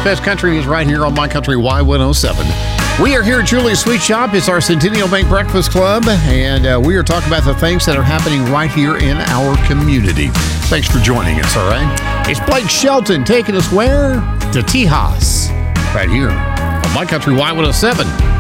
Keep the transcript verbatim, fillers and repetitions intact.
best country is right here on My Country Y one oh seven. We are here at Julie's Sweet Shop. It's our Centennial Bank Breakfast Club, and uh, we are talking about the things that are happening right here in our community. Thanks for joining us, all right? It's Blake Shelton taking us where? To Tejas, right here on My Country Y one oh seven.